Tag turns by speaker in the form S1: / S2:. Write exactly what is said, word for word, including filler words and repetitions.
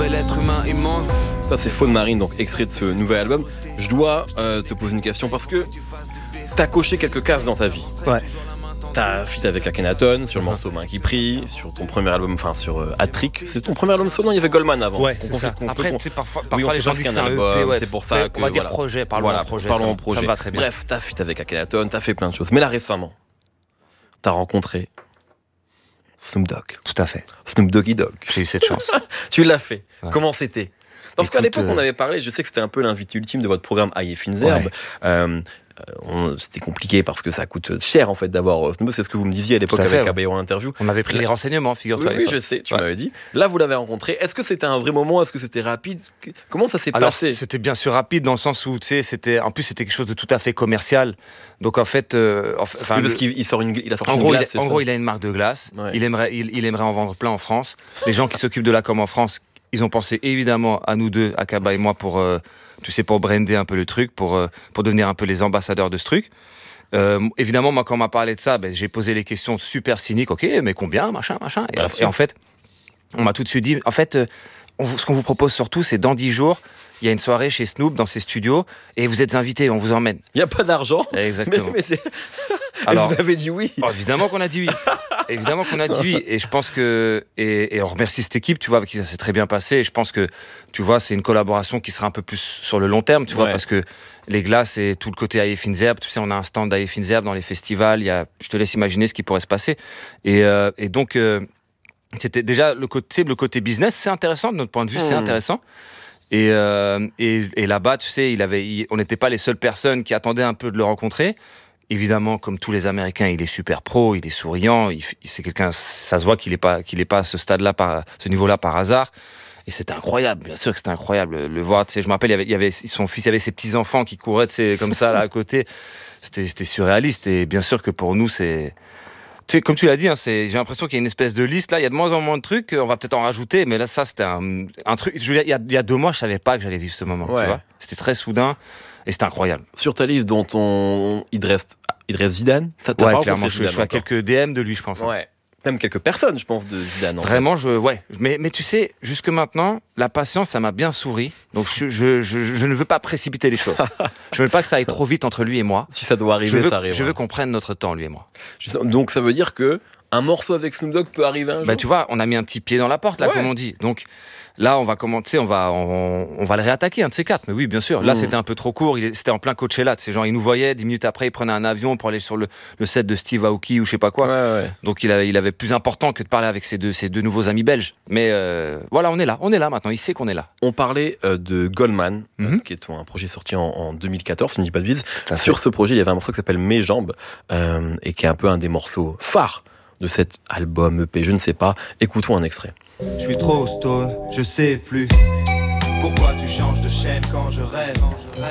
S1: nouvel être humain immonde.
S2: Ça c'est Faune Marine, donc extrait de ce nouvel album. Je dois euh, te poser une question parce que t'as coché quelques cases dans ta vie.
S3: Ouais.
S2: T'as feat avec Akhenaton sur le morceau Main qui prie, sur ton premier album, enfin sur euh, Hat-Trick. C'est ton premier album solo, il y avait Goldman avant.
S3: Ouais,
S2: Qu'on-
S3: c'est ça.
S2: qu'on-
S3: Après,
S2: qu'on-
S3: tu sais, parfois,
S2: Oui,
S3: parfois
S2: on
S3: les
S2: sait
S3: gens
S2: pas ce
S3: disent
S2: qu'est
S3: c'est
S2: un
S3: un
S2: album,
S3: E P, ouais.
S2: c'est pour ça
S3: Mais
S2: que,
S3: on va dire
S2: voilà.
S3: projet, parlons
S2: Voilà,
S3: en projet.
S2: parlons
S3: ça,
S2: en projet.
S3: Ça me va très bien.
S2: Bref, t'as feat avec Akhenaton, t'as fait plein de choses. Mais là récemment, t'as rencontré Snoop Dogg.
S3: Tout à fait.
S2: Snoop Doggy Dogg.
S3: J'ai eu cette chance.
S2: Tu l'as fait.
S3: Ouais.
S2: Comment c'était? Parce qu'à
S3: Écoute,
S2: l'époque,
S3: euh,
S2: on avait parlé, je sais que c'était un peu l'invité ultime de votre programme Aïe et Fines Herbes.
S3: Ouais.
S2: Euh, on- c'était compliqué parce que ça coûte cher en fait d'avoir Snoop. C'est ce que vous me disiez à l'époque
S3: Tout à fait,
S2: avec
S3: ouais.
S2: Caballero en interview.
S3: On avait pris les renseignements,
S2: Oui,
S3: figure-toi. à
S2: oui,
S3: l'époque.
S2: je sais, tu
S3: Ouais.
S2: m'avais dit. Là, vous l'avez rencontré. Est-ce que c'était un vrai moment? Est-ce que c'était rapide? Comment ça s'est
S3: Alors,
S2: passé?
S3: c'était bien sûr rapide dans le sens où, tu sais, c'était, en plus, c'était quelque chose de tout à fait commercial. Donc, en fait, euh, enfin,
S2: Oui, parce
S3: le-
S2: qu'il il sort une, il a sorti
S3: en
S2: une
S3: gros,
S2: glace,
S3: il,
S2: c'est
S3: en
S2: ça
S3: gros, il a une marque de glace.
S2: Ouais.
S3: Il aimerait, il, il aimerait en vendre plein en France. Les gens qui s'occupent de la com en France, ils ont pensé évidemment à nous deux, à Kaba et moi, pour, euh, tu sais, pour brander un peu le truc, pour, euh, pour devenir un peu les ambassadeurs de ce truc. Euh, évidemment, moi, quand on m'a parlé de ça, ben, j'ai posé les questions super cyniques. Ok, mais combien, machin, machin. Et,
S2: Bien
S3: et
S2: sûr.
S3: en fait, on m'a tout de suite dit, en fait, euh, on vous- ce qu'on vous propose surtout, c'est dans dix jours, il y a une soirée chez Snoop dans ses studios, et vous êtes invités, on vous emmène.
S2: Il n'y a pas d'argent. Mais,
S3: Exactement.
S2: mais c'est-
S3: Alors,
S2: et vous avez dit oui.
S3: Oh, évidemment qu'on a dit oui. Évidemment qu'on a dit oui. Et je pense que. Et, et on remercie cette équipe, tu vois, avec qui ça s'est très bien passé. Et je pense que, tu vois, c'est une collaboration qui sera un peu plus sur le long terme, tu vois,
S2: Ouais.
S3: parce que les glaces et tout le côté Aïe et Fines Herbes, tu sais, on a un stand d'Aïe et Fines Herbes dans les festivals. Il y a, je te laisse imaginer ce qui pourrait se passer. Et, euh, et donc, euh, c'était déjà le côté, le côté business, c'est intéressant, de notre point de vue, c'est
S2: Mmh.
S3: intéressant. Et, euh, et, et là-bas, tu sais, il avait, il- on n'était pas les seules personnes qui attendaient un peu de le rencontrer. Évidemment, comme tous les Américains, il est super pro, il est souriant, il, c'est quelqu'un, ça se voit qu'il est pas, qu'il est pas à ce stade-là, par, ce niveau-là par hasard. Et c'était incroyable, bien sûr que c'était incroyable le, le voir. Tu sais, je me rappelle, il y avait, il y avait son fils, il y avait ses petits enfants qui couraient, tu sais, comme ça là à côté. C'était, c'était surréaliste. Et bien sûr que pour nous, c'est, tu sais, comme tu l'as dit, hein, c'est, j'ai l'impression qu'il y a une espèce de liste là. Il y a de moins en moins de trucs. On va peut-être en rajouter, mais là, ça, c'était un, un truc. Je veux dire, il y a, il y a deux mois, je savais pas que j'allais vivre ce moment.
S2: Ouais.
S3: Tu vois, c'était très soudain et c'était incroyable.
S2: Sur ta liste dont on Idriss, Idriss Zidane, t'as t'as pas
S3: Ouais,
S2: rencontré
S3: clairement, je, je
S2: Zidane
S3: suis à
S2: encore.
S3: quelques D M de lui, je pense. hein.
S2: Ouais. Même quelques personnes, je pense, de Zidane. en fait.
S3: Vraiment, je, ouais. Mais, mais tu sais, jusque maintenant, la patience, ça m'a bien souri. Donc, je, je, je, je ne veux pas précipiter les choses. Je veux pas que ça aille trop vite entre lui et moi.
S2: Si ça doit
S3: Je
S2: arriver,
S3: veux,
S2: ça arrive.
S3: je veux qu'on prenne notre temps, lui et moi.
S2: Donc ça veut dire que un morceau avec Snoop Dogg peut arriver un jour.
S3: Bah, tu vois, on a mis un petit pied dans la porte, là,
S2: Ouais.
S3: comme on dit. Donc, là, on va commencer, on va, on, on va le réattaquer, un de ces quatre. Mais oui, bien sûr. Là,
S2: Mhm.
S3: c'était un peu trop court. Il est- c'était en plein Coachella. Ces gens, ils nous voyaient. Dix minutes après, ils prenaient un avion pour aller sur le, le set de Steve Aoki ou je sais pas quoi.
S2: Ouais, ouais.
S3: Donc, il, a- il avait plus important que de parler avec ses deux, ses deux nouveaux amis belges. Mais euh, voilà, on est là. On est là maintenant. Il sait qu'on est là.
S2: On parlait euh, de Goldman, euh,
S3: Mhm.
S2: qui est un projet sorti en, en deux mille quatorze, si je ne dis pas de bêtises.
S3: Tout à fait.
S2: Sur ce projet, il y avait un morceau qui s'appelle Mes Jambes, euh, et qui est un peu un des morceaux phares de cet album E P, je ne sais pas. Écoutons un extrait.
S1: Je suis trop stone, je sais plus. Pourquoi tu changes de chaîne quand je rêve?